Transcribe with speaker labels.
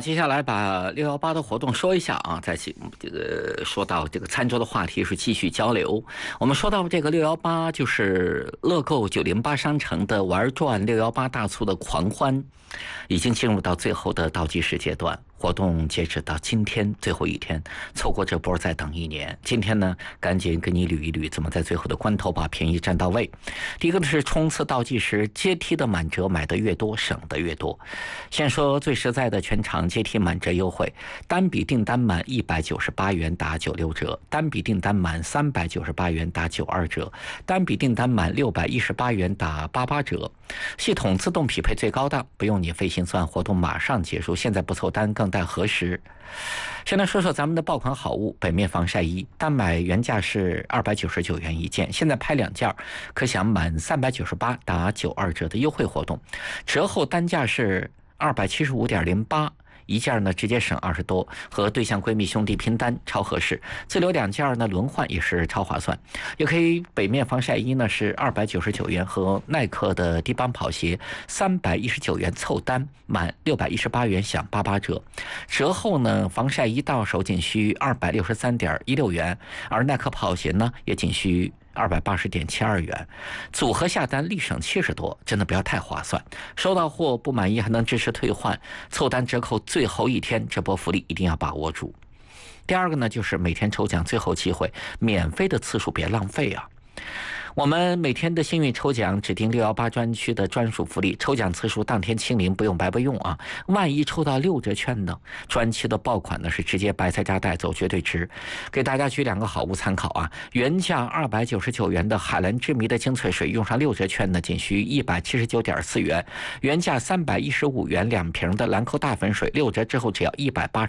Speaker 1: 接下来把618的活动说一下啊，说到这个餐桌的话题是继续交流。我们说到这个618，就是乐购908商城的玩转618大促的狂欢，已经进入到最后的倒计时阶段。活动截止到今天最后一天，错过这波再等1年。今天呢，赶紧跟你捋一捋，怎么在最后的关头把便宜占到位。第一个呢是冲刺倒计时，阶梯的满折，买的越多省的越多。先说最实在的全场阶梯满折优惠，单笔订单满198元打96折，单笔订单满398元打92折，单笔订单满618元打88折。系统自动匹配最高档，不用你费心算，活动马上结束。现在不凑单更待何时？先来说说咱们的爆款好物，北面防晒衣，单买原价是299元一件，现在拍2件可享满398打92折的优惠活动，折后单价是275.08。一件呢直接省20多，和对象闺蜜兄弟拼单超合适，自留2件呢轮换也是超划算。也可以北面防晒衣呢是299元，和耐克的低帮跑鞋319元凑单，满618元享88折。折后呢防晒衣到手仅需263.16元，而耐克跑鞋呢也仅需280.72元，组合下单立省70多，真的不要太划算。收到货不满意还能支持退换，凑单折扣最后一天，这波福利一定要把握住。第二个呢，就是每天抽奖最后机会，免费的次数别浪费啊。我们每天的幸运抽奖指定618专区的专属福利，抽奖次数当天清零，不用白不用啊！万一抽到6折券呢？专区的爆款呢是直接白菜价带走，绝对值。给大家举2个好物参考啊！原价299元的海蓝之谜的精粹水，用上6折券呢，仅需179.4元；原价315元2瓶的兰蔻大粉水，6折之后只要180。